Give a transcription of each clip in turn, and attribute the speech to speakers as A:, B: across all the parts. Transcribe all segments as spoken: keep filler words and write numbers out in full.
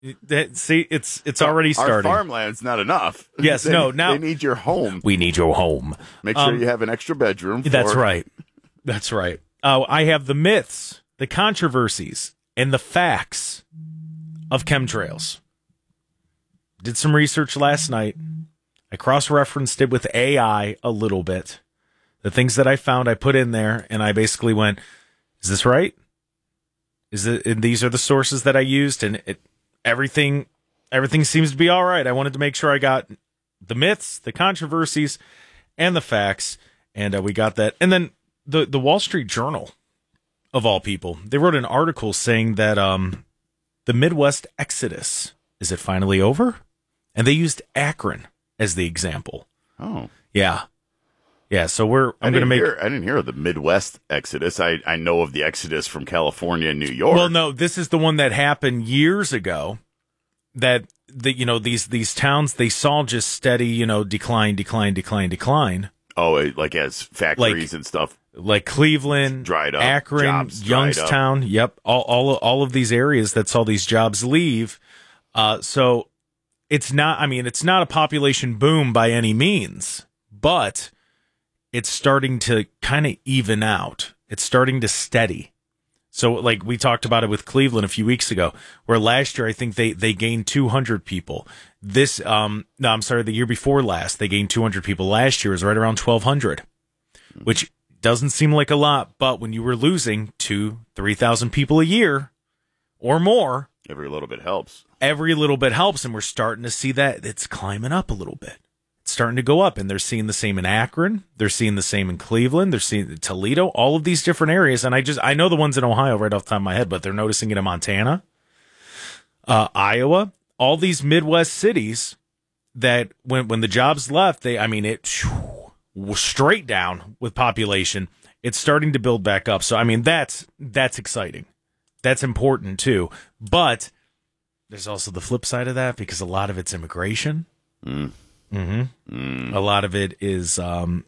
A: That, see, it's it's already starting.
B: Our farmland's not enough.
A: Yes,
B: they,
A: no, now
B: they need your home.
A: We need your home.
B: Make sure
A: um,
B: you have an extra bedroom. For...
A: That's right. That's right. Uh, I have the myths, the controversies, and the facts of chemtrails. Did some research last night. I cross-referenced it with A I a little bit. The things that I found, I put in there, and I basically went, "Is this right? Is it? And these are the sources that I used, and it." Everything everything seems to be all right. I wanted to make sure I got the myths, the controversies, and the facts, and uh, we got that. And then the, the Wall Street Journal, of all people, they wrote an article saying that um, the Midwest exodus, is it finally over? And they used Akron as the example.
B: Oh.
A: Yeah. Yeah, so we're I'm going to make
B: hear, I didn't hear of the Midwest exodus. I, I know of the exodus from California and New York.
A: Well, no, this is the one that happened years ago that the you know these these towns they saw just steady, you know, decline, decline, decline, decline.
B: Oh, like as factories
A: like,
B: and stuff.
A: Like Cleveland,
B: dried up,
A: Akron, Youngstown, yep, all all all of these areas that saw these jobs leave. Uh so it's not I mean, it's not a population boom by any means, but it's starting to kind of even out. It's starting to steady. So, like we talked about it with Cleveland a few weeks ago, where last year I think they, they gained two hundred people. This, um, no, I'm sorry, the year before last, they gained two hundred people. Last year was right around twelve hundred, which doesn't seem like a lot, but when you were losing two, three thousand people a year or more,
B: every little bit helps.
A: Every little bit helps, and we're starting to see that it's climbing up a little bit. Starting to go up, and they're seeing the same in Akron, they're seeing the same in Cleveland, they're seeing Toledo, all of these different areas. And I just I know the ones in Ohio right off the top of my head, but they're noticing it in Montana, uh, Iowa, all these Midwest cities that when when the jobs left, they I mean it whew, was straight down with population. It's starting to build back up. So I mean that's that's exciting, that's important too. But there's also the flip side of that, because a lot of it's immigration.
B: Mm.
A: Mm-hmm.
B: Mm.
A: A lot of it is um,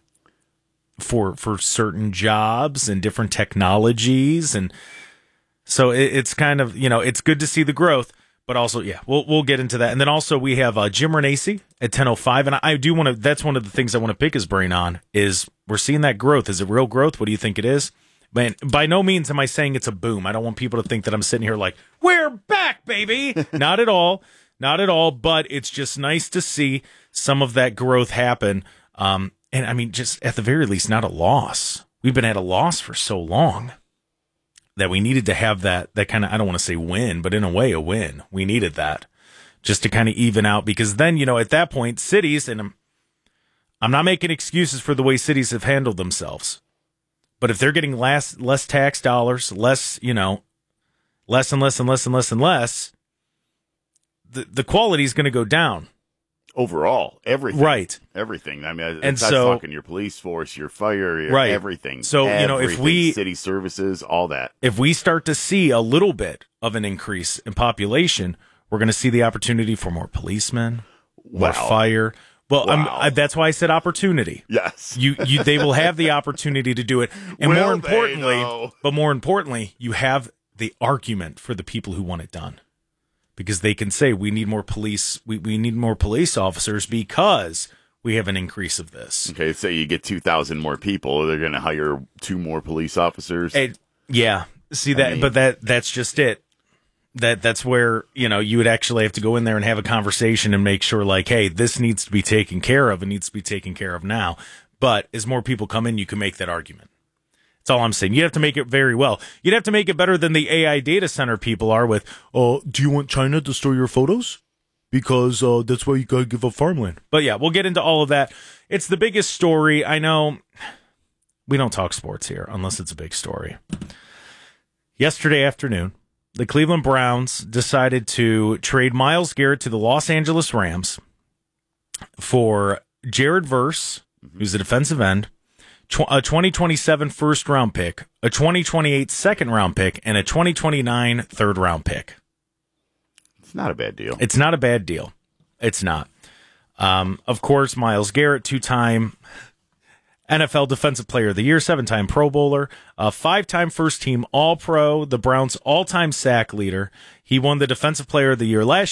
A: for for certain jobs and different technologies, and so it, it's kind of you know it's good to see the growth, but also yeah we'll we'll get into that, and then also we have uh, Jim Renacci at ten oh five, and I, I do want to that's one of the things I want to pick his brain on is we're seeing that growth. Is it real growth? What do you think it is? Man, by no means am I saying it's a boom. I don't want people to think that I'm sitting here like we're back, baby. Not at all. Not at all, but it's just nice to see some of that growth happen. Um, and I mean, just at the very least, not a loss. We've been at a loss for so long that we needed to have that, that kind of, I don't want to say win, but in a way, a win. We needed that just to kind of even out, because then, you know, at that point, cities, and I'm, I'm not making excuses for the way cities have handled themselves, but if they're getting less, less tax dollars, less, you know, less and less and less and less and less, the, the quality is going to go down.
B: Overall, everything.
A: Right.
B: Everything. I mean,
A: and
B: it's
A: so,
B: not talking your police force, your fire, your
A: right.
B: everything.
A: So,
B: everything,
A: you know, if we...
B: City services, all that.
A: If we start to see a little bit of an increase in population, we're going to see the opportunity for more policemen, more
B: wow.
A: fire. Well,
B: wow.
A: I'm, I, that's why I said opportunity.
B: Yes.
A: You, you, they will have the opportunity to do it. And
B: will
A: more importantly,
B: they,
A: but more importantly, you have the argument for the people who want it done. Because they can say we need more police, we, we need more police officers because we have an increase of this.
B: Okay, say you get two thousand more people, they're going to hire two more police officers.
A: And, yeah, see that,
B: I mean,
A: but that that's just it. That that's where you know you would actually have to go in there and have a conversation and make sure, like, hey, this needs to be taken care of. It needs to be taken care of now. But as more people come in, you can make that argument. That's all I'm saying. You have to make it very well. You'd have to make it better than the A I data center people are with, oh, uh, do you want China to store your photos? Because uh, that's why you got to give up farmland. But yeah, we'll get into all of that. It's the biggest story. I know we don't talk sports here unless it's a big story. Yesterday afternoon, the Cleveland Browns decided to trade Myles Garrett to the Los Angeles Rams for Jared Verse, who's a defensive end, a twenty twenty-seven first round pick, a twenty twenty-eight second round pick, and a twenty twenty-nine third round pick.
B: It's not a bad deal.
A: It's not a bad deal. It's not. Um, of course, Myles Garrett, two time N F L Defensive Player of the Year, seven-time Pro Bowler, a five-time first-team All-Pro, the Browns' all-time sack leader. He won the Defensive Player of the Year last